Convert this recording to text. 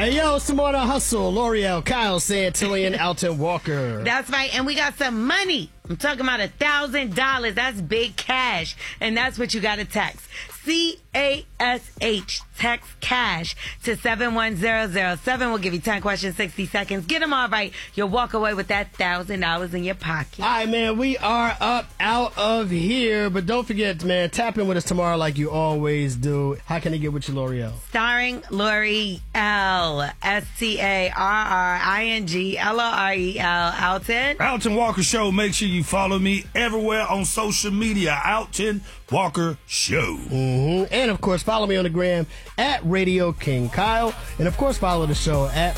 Hey, yo, it's the Morning Hustle. L'Oreal, Kyle Santillan, Alton Walker. That's right. And we got some money. I'm talking about $1,000. That's big cash. And that's what you got to text. CASH. Text cash to 71007. We'll give you 10 questions, 60 seconds. Get them all right. You'll walk away with that $1,000 in your pocket. All right, man, we are up out of here. But don't forget, man, tap in with us tomorrow like you always do. How can they get with you, L'Oreal? Starring L'Oreal. STARRING LOREL. Alton Walker Show. Make sure you follow me everywhere on social media. Alton Walker Show. And, of course, follow me on the gram at Radio King Kyle. And, of course, follow the show at